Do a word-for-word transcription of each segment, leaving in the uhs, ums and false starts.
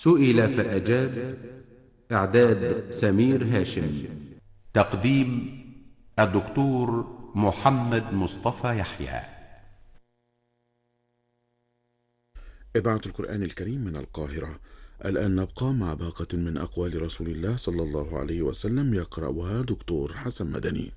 سئل فأجاب. إعداد سمير هاشم. تقديم الدكتور محمد مصطفى يحيى. إذاعة القرآن الكريم من القاهرة. الآن نبقى مع باقة من أقوال رسول الله صلى الله عليه وسلم، يقرأها دكتور حسن مدني.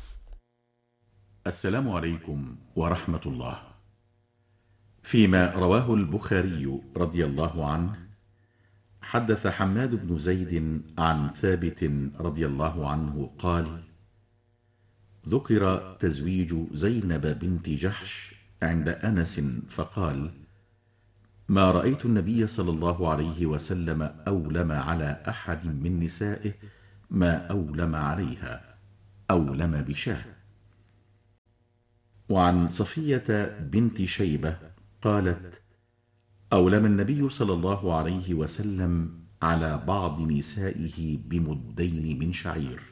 السلام عليكم ورحمة الله. فيما رواه البخاري رضي الله عنه، حدث حماد بن زيد عن ثابت رضي الله عنه قال: ذكر تزويج زينب بنت جحش عند أنس فقال: ما رأيت النبي صلى الله عليه وسلم أولم على أحد من نسائه ما أولم عليها، أولم بشاه. وعن صفية بنت شيبة قالت: أولم النبي صلى الله عليه وسلم على بعض نسائه بمدين من شعير.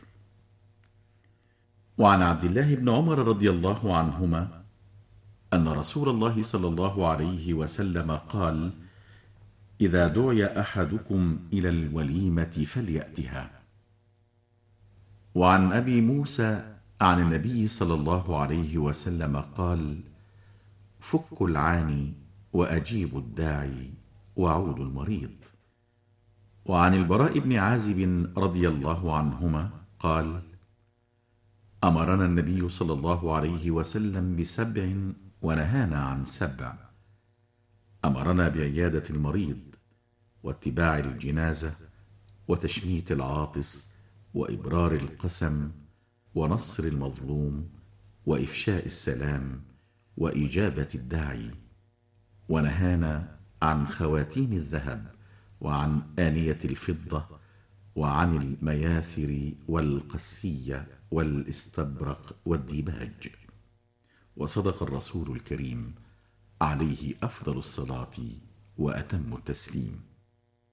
وعن عبد الله بن عمر رضي الله عنهما أن رسول الله صلى الله عليه وسلم قال: إذا دعي أحدكم إلى الوليمة فليأتها. وعن أبي موسى عن النبي صلى الله عليه وسلم قال: فكوا العاني وأجيبوا الداعي وعودوا المريض. وعن البراء بن عازب رضي الله عنهما قال: أمرنا النبي صلى الله عليه وسلم بسبع ونهانا عن سبع. أمرنا بعيادة المريض، واتباع الجنازة، وتشميت العاطس، وإبرار القسم، ونصر المظلوم، وإفشاء السلام، وإجابة الداعي. ونهانا عن خواتيم الذهب، وعن آنية الفضة، وعن المياثر والقسية والاستبرق والديباج. وصدق الرسول الكريم عليه أفضل الصلاة وأتم التسليم.